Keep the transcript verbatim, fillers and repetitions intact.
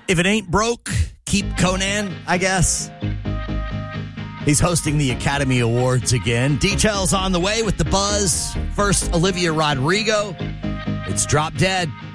If it ain't broke, keep Conan, I guess. He's hosting the Academy Awards again. Details on the way with The Buzz. First, Olivia Rodrigo. It's Drop Dead.